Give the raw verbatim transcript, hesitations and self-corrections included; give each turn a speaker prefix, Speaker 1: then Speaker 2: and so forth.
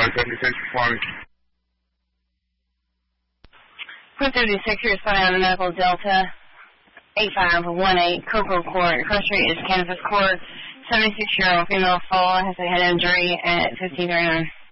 Speaker 1: five seventy-six, responding.
Speaker 2: four thirty-six, you're responding on the medical Delta eight five one eight, Cocoa Court. First street is Kansas Court. seventy-six-year-old female fall has a head injury at fifteen thirty-nine.